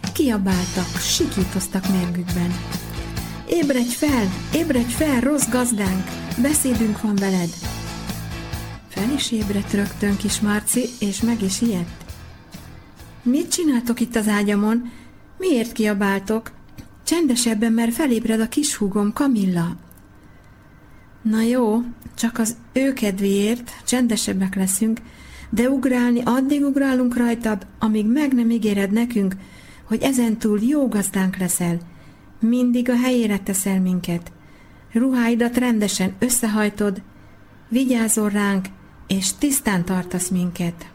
kiabáltak, sikítoztak mérgükben. Ébredj fel, rossz gazdánk, beszédünk van veled. Fel is ébredt rögtön kis Marci, és meg is ijedt. Mit csináltok itt az ágyamon? Miért kiabáltok? Csendesebben, mert felébred a kis húgom, Kamilla. Na jó, csak az ő kedvéért csendesebbek leszünk, de ugrálni addig ugrálunk rajtad, amíg meg nem ígéred nekünk, hogy ezentúl jó gazdánk leszel. Mindig a helyére teszel minket. Ruháidat rendesen összehajtod, vigyázol ránk, és tisztán tartasz minket.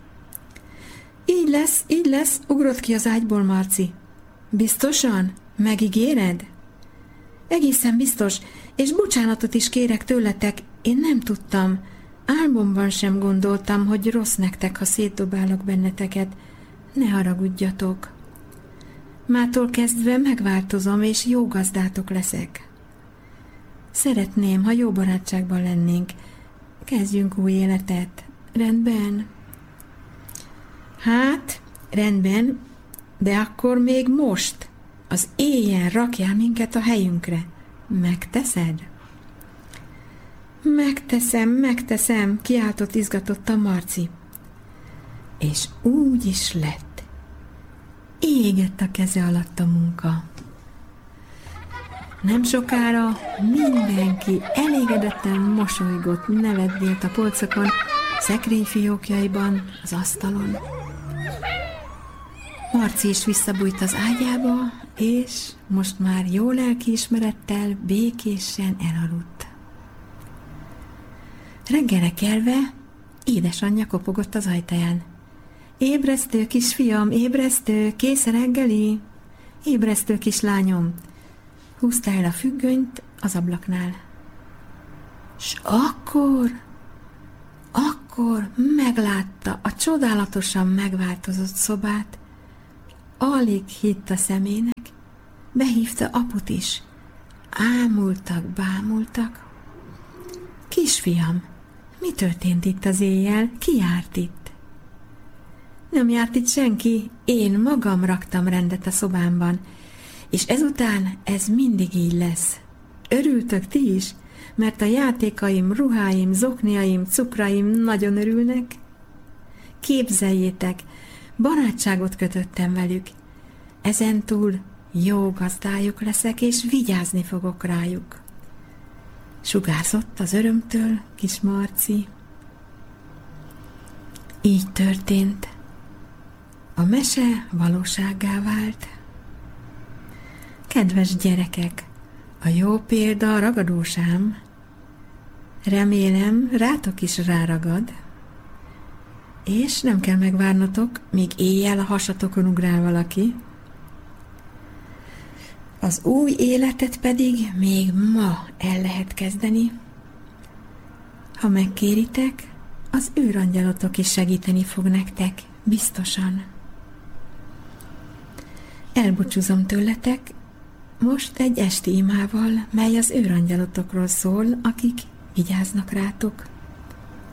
Így lesz, ugrott ki az ágyból Marci. Biztosan? Megígéred? Egészen biztos, és bocsánatot is kérek tőletek, én nem tudtam. Álmomban sem gondoltam, hogy rossz nektek, ha szétdobálok benneteket. Ne haragudjatok. Mától kezdve megváltozom, és jó gazdátok leszek. Szeretném, ha jó barátságban lennénk. Kezdjünk új életet. Rendben? Hát, rendben, de akkor még most, az éjjel rakjál minket a helyünkre. Megteszed? Megteszem, kiáltott izgatottan Marci. És úgy is lett. Égett a keze alatt a munka. Nem sokára mindenki elégedetten mosolygott, nevetgélt a polcokon, szekrényfiókjaiban, az asztalon. Marci is visszabújt az ágyába, és most már jó lelkiismerettel, békésen elaludt. Reggelre kelve édesanyja kopogott az ajtaján. Ébresztő, kisfiam, ébresztő, kész a reggeli? Ébresztő, kislányom. Húzta el a függönyt az ablaknál. S akkor meglátta a csodálatosan megváltozott szobát. Alig hitt a szemének, behívta aput is. Ámultak, bámultak. Kisfiam, mi történt itt az éjjel? Ki járt itt? Nem járt itt senki, én magam raktam rendet a szobámban, és ezután ez mindig így lesz. Örültök ti is, mert a játékaim, ruháim, zokniaim, cukraim nagyon örülnek? Képzeljétek, barátságot kötöttem velük. Ezentúl jó gazdájuk leszek, és vigyázni fogok rájuk. Sugárzott az örömtől kis Marci. Így történt. A mese valósággá vált. Kedves gyerekek, a jó példa a ragadósám. Remélem, rátok is ráragad. És nem kell megvárnotok, míg éjjel a hasatokon ugrál valaki. Az új életet pedig még ma el lehet kezdeni. Ha megkéritek, az őrangyalotok is segíteni fog nektek, biztosan. Elbúcsúzom tőletek most egy esti imával, mely az őrangyalotokról szól, akik vigyáznak rátok.